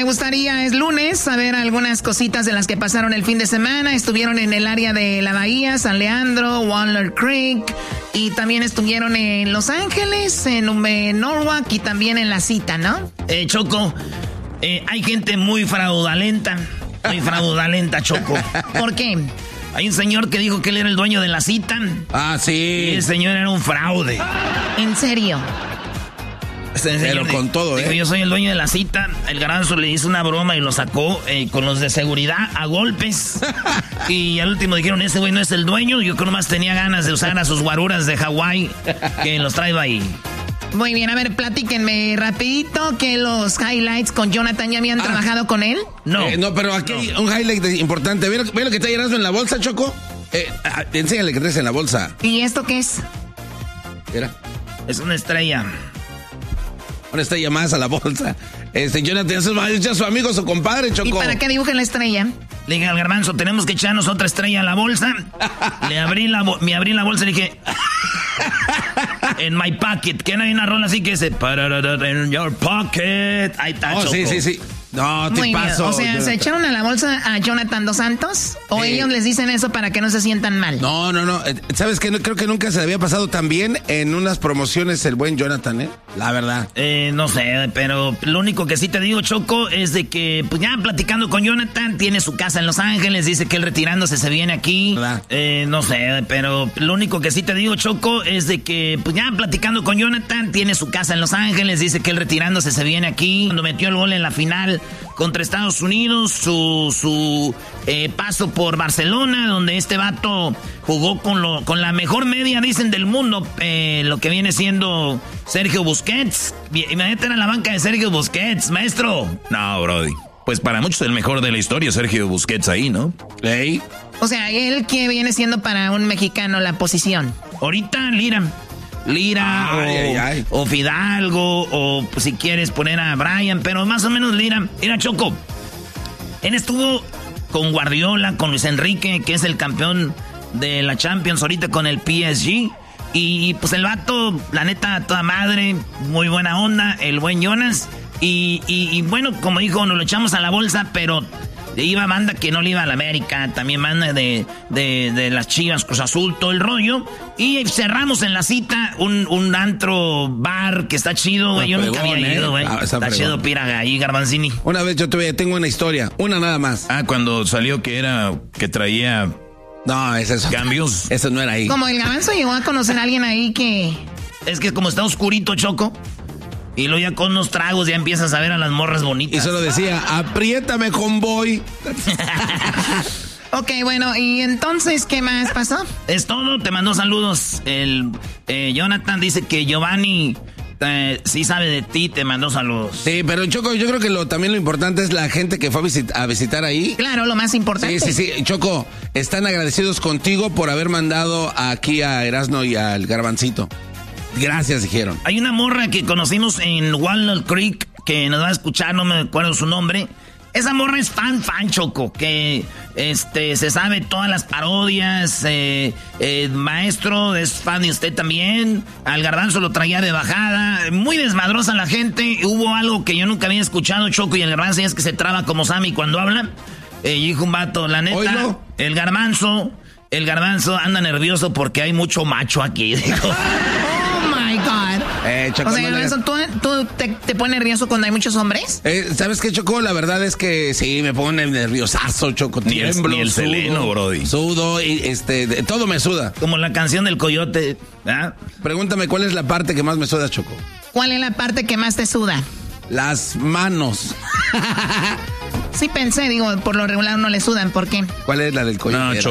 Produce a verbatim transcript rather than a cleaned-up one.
gustaría, es lunes, saber algunas cositas de las que pasaron el fin de semana. Estuvieron en el área de la Bahía, San Leandro, Walnut Creek, y también estuvieron en Los Ángeles, en, en Norwalk y también en La Cita, ¿no? Eh, Choco, eh, hay gente muy fraudulenta, muy fraudulenta, Choco. ¿Por qué? Hay un señor que dijo que él era el dueño de La Cita. Ah, sí. Y el señor era un fraude. ¿En serio? Pero con todo, ¿eh? Dijo, yo soy el dueño de La Cita. El Garbanzo le hizo una broma y lo sacó eh, con los de seguridad a golpes. Y al último dijeron, ese güey no es el dueño. Yo creo que nomás tenía ganas de usar a sus guaruras de Hawái que los traigo ahí. Muy bien, a ver, platíquenme rapidito que los highlights con Jonathan, ¿ya habían ah, trabajado con él? No. Eh, no, pero aquí no. Hay un highlight importante. ¿Ve lo, ve lo que trae Erasmo en la bolsa, Choco? Eh, ah, enséñale que traes en la bolsa. ¿Y esto qué es? Era. Es una estrella. Una estrella más a la bolsa. Este, Jonathan, ¿eso es su amigo, su compadre, Choco? ¿Y para qué dibujen la estrella? Le dije al Garbanzo, tenemos que echarnos otra estrella a la bolsa. Le abrí la, me abrí la bolsa y le dije... En my pocket, que no hay una rola así que dice in your pocket. Ahí está, oh, Choco. sí, sí, sí. No, te Muy paso. Bien. O sea, Jonathan. ¿se echaron a la bolsa a Jonathan Dos Santos? ¿O eh, ellos les dicen eso para que no se sientan mal? No, no, no. ¿Sabes qué? No, creo que nunca se le había pasado tan bien en unas promociones el buen Jonathan, ¿eh? La verdad. Eh, no sé, pero lo único que sí te digo, Choco, es de que, pues ya platicando con Jonathan, tiene su casa en Los Ángeles, dice que él retirándose se viene aquí. ¿Verdad? Eh, no sé, pero lo único que sí te digo, Choco, es de que, pues ya platicando con Jonathan, tiene su casa en Los Ángeles, dice que él retirándose se viene aquí. Cuando metió el gol en la final contra Estados Unidos, su, su eh, paso por Barcelona, donde este vato jugó con, lo, con la mejor media, dicen, del mundo, eh, lo que viene siendo Sergio Busquets. Imagínate en la banca de Sergio Busquets, maestro. No, brody. Pues para muchos el mejor de la historia, Sergio Busquets ahí, ¿no? ¿Ey? O sea, él que viene siendo para un mexicano la posición. Ahorita, Lira. Lira ay, o, ay, ay. o Fidalgo o pues, si quieres poner a Brian, pero más o menos Lira. Mira, Choco, él estuvo con Guardiola, con Luis Enrique, que es el campeón de la Champions ahorita con el P S G. Y pues el vato, la neta, toda madre, muy buena onda, el buen Jonas. Y, y, y bueno, como dijo, nos lo echamos a la bolsa, pero iba banda que no le iba a la América, también banda de, de, de las Chivas, Cruz Azul, todo el rollo. Y cerramos en La Cita un, un antro bar que está chido, güey. Yo nunca había ido, güey. Ah, está, está chido, Piraga, ahí, Garbanzini. Una vez yo tuve, tengo una historia, una nada más. Ah, cuando salió que era, que traía... No, es eso. Cambios. Eso no era ahí. Como el Garbanzo llegó a conocer a alguien ahí que... Es que como está oscurito, Choco... Y luego ya con unos tragos ya empiezas a ver a las morras bonitas. Y solo decía, apriétame, convoy. Ok, bueno, ¿y entonces qué más pasó? Es todo, te mandó saludos. El eh, Jonathan dice que Giovanni eh, sí sabe de ti, te mandó saludos. Sí, pero Choco, yo creo que lo, también lo importante es la gente que fue a, visit, a visitar ahí. Claro, lo más importante. Sí, sí, sí. Choco, están agradecidos contigo por haber mandado aquí a Erasmo y al Garbancito. Gracias, dijeron. Hay una morra que conocimos en Walnut Creek que nos va a escuchar, no me acuerdo su nombre. Esa morra es fan, fan, Choco, que este se sabe todas las parodias. Eh, eh, maestro, es fan de usted también. Al Garbanzo lo traía de bajada. Muy desmadrosa la gente. Hubo algo que yo nunca había escuchado, Choco, y el Garbanzo es que se traba como Sammy cuando habla. Eh, y dijo un vato, la neta, ¿Oilo? el Garbanzo, el Garbanzo anda nervioso porque hay mucho macho aquí, dijo. God. Eh, Choco, o sea, no le... ¿tú, tú te, te pones nervioso cuando hay muchos hombres? Eh, ¿Sabes qué, Choco? La verdad es que sí, me pongo nerviosazo, Choco. Tiemblo, ni el, ni el sudo, seleno, brody. Sudo y este, de, todo me suda. Como la canción del coyote. ¿Ah? Pregúntame cuál es la parte que más me suda, Choco. ¿Cuál es la parte que más te suda? Las manos. Sí pensé, digo, por lo regular no le sudan, ¿por qué? ¿Cuál es la del coyote? No,